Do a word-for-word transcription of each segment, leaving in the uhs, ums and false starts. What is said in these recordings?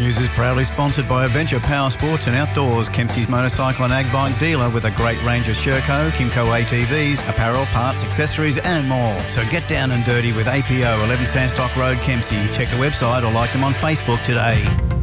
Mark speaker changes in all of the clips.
Speaker 1: News is proudly sponsored by Adventure Power Sports and Outdoors, Kempsey's motorcycle and ag bike dealer with a great range of Sherco, Kimco A T Vs, apparel, parts, accessories and more. So get down and dirty with A P O, eleven Sandstock Road, Kempsey. Check the website or like them on Facebook today.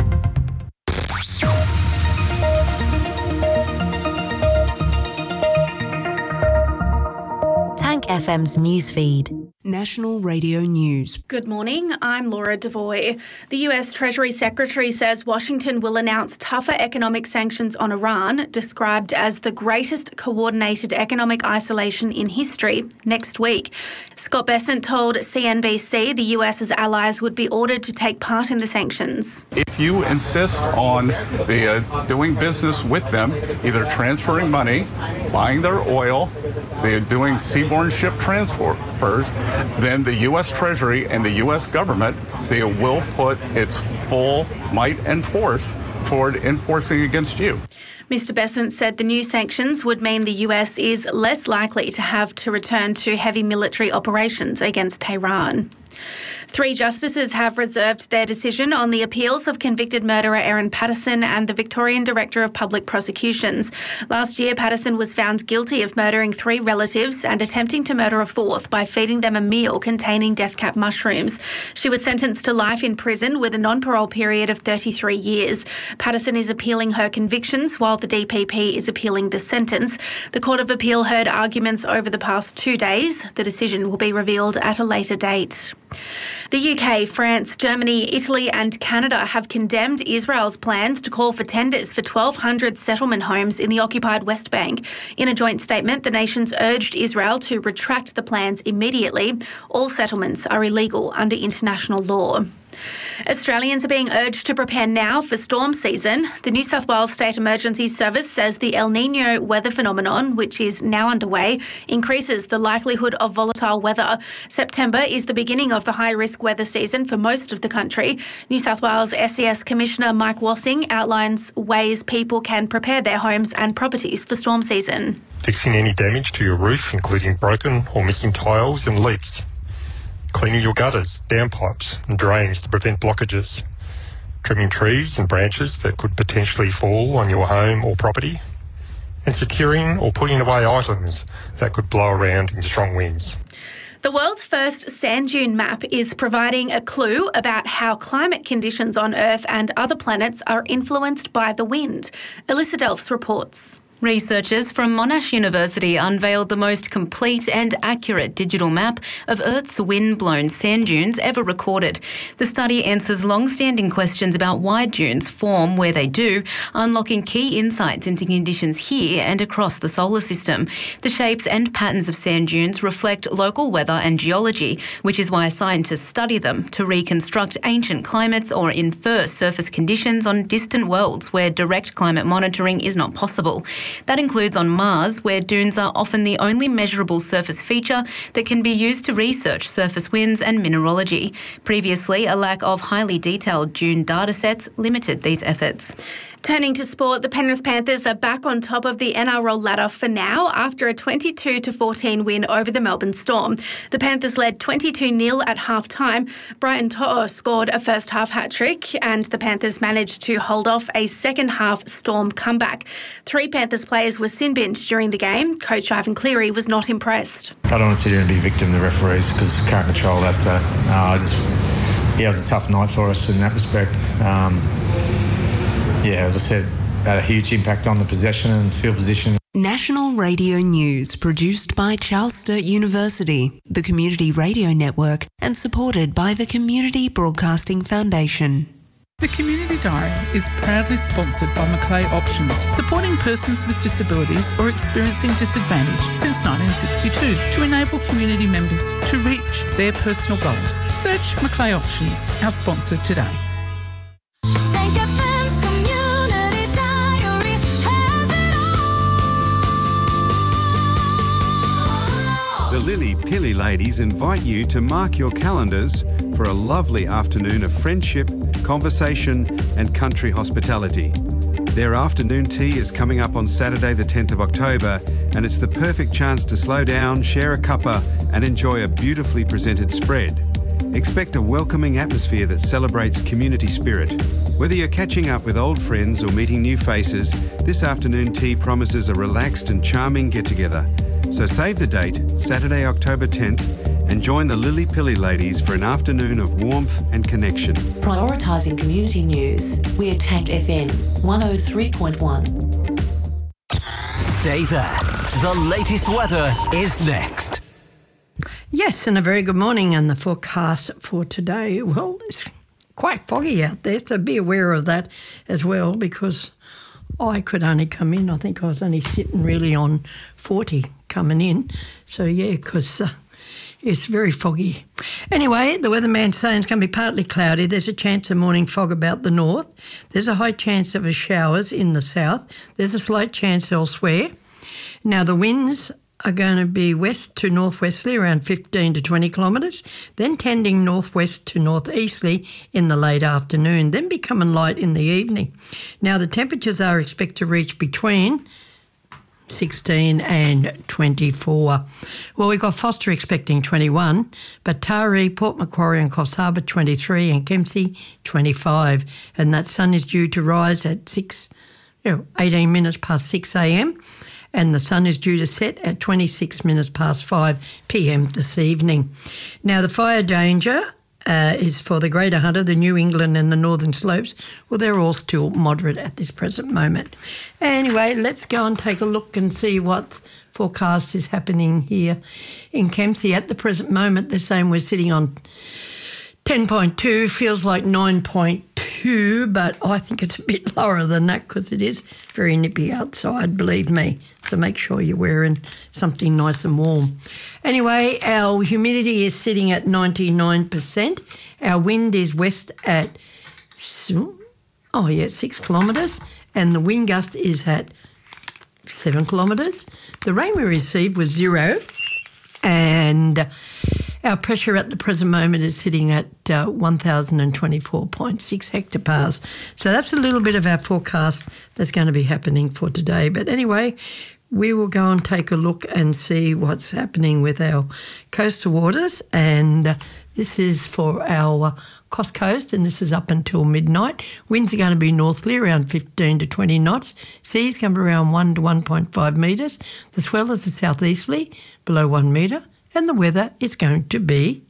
Speaker 2: Tank F M's newsfeed.
Speaker 3: National Radio News.
Speaker 4: Good morning, I'm Laura Devoy. The U S Treasury Secretary says Washington will announce tougher economic sanctions on Iran, described as the greatest coordinated economic isolation in history, next week. Scott Bessent told C N B C the U S's allies would be ordered to take part in the sanctions.
Speaker 5: If you insist on the, uh, doing business with them, either transferring money, buying their oil, they're doing seaborne ship transfers, then the U S Treasury and the U S government, they will put its full might and force toward enforcing against you.
Speaker 4: Mister Bessent said the new sanctions would mean the U S is less likely to have to return to heavy military operations against Tehran. Three justices have reserved their decision on the appeals of convicted murderer Erin Patterson and the Victorian Director of Public Prosecutions. Last year, Patterson was found guilty of murdering three relatives and attempting to murder a fourth by feeding them a meal containing death cap mushrooms. She was sentenced to life in prison with a non-parole period of thirty-three years. Patterson is appealing her convictions while the D P P is appealing the sentence. The Court of Appeal heard arguments over the past two days. The decision will be revealed at a later date. The U K, France, Germany, Italy and Canada have condemned Israel's plans to call for tenders for twelve hundred settlement homes in the occupied West Bank. In a joint statement, the nations urged Israel to retract the plans immediately. All settlements are illegal under international law. Australians are being urged to prepare now for storm season. The New South Wales State Emergency Service says the El Niño weather phenomenon, which is now underway, increases the likelihood of volatile weather. September is the beginning of the high-risk weather season for most of the country. New South Wales S E S Commissioner Mike Wassing outlines ways people can prepare their homes and properties for storm season.
Speaker 6: Fixing any damage to your roof, including broken or missing tiles and leaks. Cleaning your gutters, downpipes and drains to prevent blockages. Trimming trees and branches that could potentially fall on your home or property. And securing or putting away items that could blow around in strong winds.
Speaker 4: The world's first sand dune map is providing a clue about how climate conditions on Earth and other planets are influenced by the wind. Alyssa Delphs reports.
Speaker 7: Researchers from Monash University unveiled the most complete and accurate digital map of Earth's wind-blown sand dunes ever recorded. The study answers long-standing questions about why dunes form where they do, unlocking key insights into conditions here and across the solar system. The shapes and patterns of sand dunes reflect local weather and geology, which is why scientists study them to reconstruct ancient climates or infer surface conditions on distant worlds where direct climate monitoring is not possible. That includes on Mars, where dunes are often the only measurable surface feature that can be used to research surface winds and mineralogy. Previously, a lack of highly detailed dune datasets limited these efforts.
Speaker 4: Turning to sport, the Penrith Panthers are back on top of the N R L ladder for now after a twenty-two to fourteen win over the Melbourne Storm. The Panthers led twenty-two nil at half-time. Brian To'o scored a first-half hat-trick and the Panthers managed to hold off a second-half Storm comeback. Three Panthers players were sin-binned during the game. Coach Ivan Cleary was not impressed.
Speaker 8: I don't want to sit here and be a victim of the referees because can't control that. So, no, I just, yeah, it was a tough night for us in that respect. Um, Yeah, as I said, had a huge impact on the possession and field position.
Speaker 3: National Radio News, produced by Charles Sturt University, the Community Radio Network, and supported by the Community Broadcasting Foundation.
Speaker 9: The Community Diary is proudly sponsored by Macleay Options, supporting persons with disabilities or experiencing disadvantage since nineteen sixty-two to enable community members to reach their personal goals. Search Macleay Options, our sponsor today.
Speaker 10: The Lily Pilly ladies invite you to mark your calendars for a lovely afternoon of friendship, conversation and country hospitality. Their afternoon tea is coming up on Saturday the tenth of October and it's the perfect chance to slow down, share a cuppa and enjoy a beautifully presented spread. Expect a welcoming atmosphere that celebrates community spirit. Whether you're catching up with old friends or meeting new faces, this afternoon tea promises a relaxed and charming get-together. So save the date, Saturday, October tenth, and join the Lily Pilly ladies for an afternoon of warmth and connection.
Speaker 2: Prioritising community news, we're Tank F M one oh three point one.
Speaker 11: Stay there. The latest weather is next.
Speaker 12: Yes, and a very good morning. And the forecast for today, well, it's quite foggy out there, so be aware of that as well, because I could only come in, I think I was only sitting really on forty coming in. So, yeah, because uh, it's very foggy. Anyway, the weatherman's saying it's going to be partly cloudy. There's a chance of morning fog about the north. There's a high chance of a showers in the south. There's a slight chance elsewhere. Now, the winds are going to be west to northwesterly around fifteen to twenty kilometres, then tending northwest to northeasterly in the late afternoon, then becoming light in the evening. Now, the temperatures are expected to reach between sixteen and twenty-four. Well, we've got Foster expecting twenty-one, but Taree, Port Macquarie and Coffs Harbour twenty-three and Kempsey twenty-five. And that sun is due to rise at six, you know, eighteen minutes past six a.m. and the sun is due to set at twenty-six minutes past five p.m. this evening. Now, the fire danger uh, is for the Greater Hunter, the New England and the Northern Slopes. Well, they're all still moderate at this present moment. Anyway, let's go and take a look and see what forecast is happening here in Kempsey. At the present moment, they're saying we're sitting on ten point two, feels like nine point two, but I think it's a bit lower than that because it is very nippy outside, believe me. So make sure you're wearing something nice and warm. Anyway, our humidity is sitting at ninety-nine percent. Our wind is west at, oh yeah, six kilometres, and the wind gust is at seven kilometres. The rain we received was zero, and our pressure at the present moment is sitting at uh, one thousand twenty-four point six hectopascals. So that's a little bit of our forecast that's going to be happening for today. But anyway, we will go and take a look and see what's happening with our coastal waters. And uh, this is for our uh, Coast Coast, and this is up until midnight. Winds are going to be northerly around fifteen to twenty knots. Seas going to be around one to one point five metres. The swell is a southeasterly below one metre. And the weather is going to be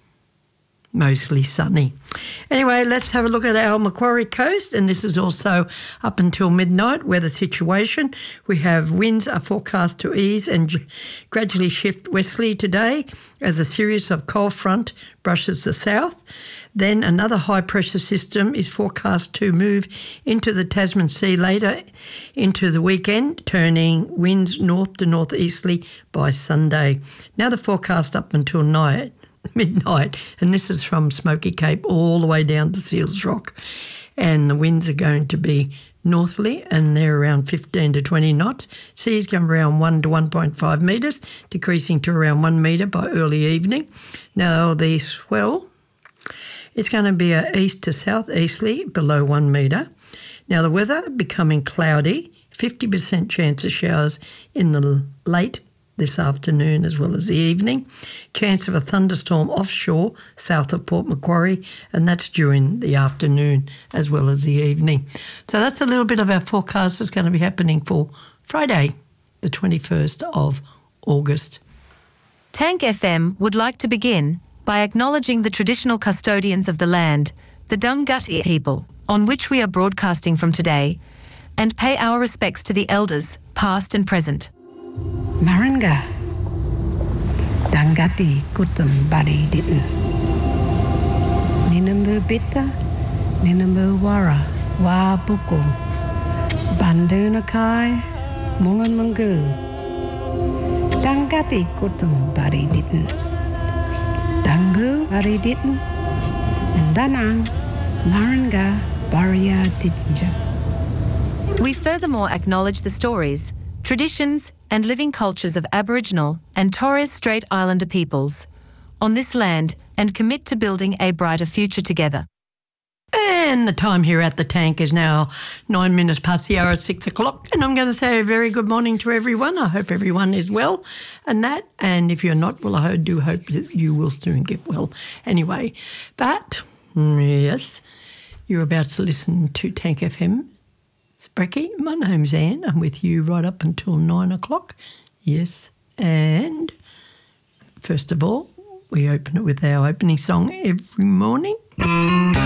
Speaker 12: mostly sunny. Anyway, let's have a look at our Macquarie coast, and this is also up until midnight weather situation. We have winds are forecast to ease and gradually shift westerly today as a series of cold front brushes the south. Then another high-pressure system is forecast to move into the Tasman Sea later into the weekend, turning winds north to northeasterly by Sunday. Now the forecast up until night, midnight, and this is from Smoky Cape all the way down to Seals Rock. And the winds are going to be northerly, and they're around fifteen to twenty knots. Seas going around one to one point five metres, decreasing to around one metre by early evening. Now the swell, it's going to be a east to southeasterly below one metre. Now the weather becoming cloudy, fifty percent chance of showers in the late this afternoon as well as the evening. Chance of a thunderstorm offshore south of Port Macquarie, and that's during the afternoon as well as the evening. So that's a little bit of our forecast that's going to be happening for Friday, the twenty-first of August.
Speaker 13: Tank F M would like to begin by acknowledging the traditional custodians of the land, the Dunghutti people, on which we are broadcasting from today, and pay our respects to the elders, past and present.
Speaker 14: Maranga, Dunghutti kutum bari didn't. Ninambu bitta, Ninambu wara, wa buku, Bandunakai, Mungan Mungu. Dunghutti kutum bari didn't. Dangu Ariditn and Danang Maranga Baria Didnja.
Speaker 13: We furthermore acknowledge the stories, traditions, and living cultures of Aboriginal and Torres Strait Islander peoples on this land and commit to building a brighter future together.
Speaker 12: And the time here at the tank is now nine minutes past the hour of six o'clock. And I'm going to say a very good morning to everyone. I hope everyone is well and that. And if you're not, well, I do hope that you will soon get well anyway. But, yes, You're about to listen to Tank F M. It's Brecky. My name's Anne. I'm with you right up until nine o'clock. Yes, and first of all, we open it with our opening song every morning.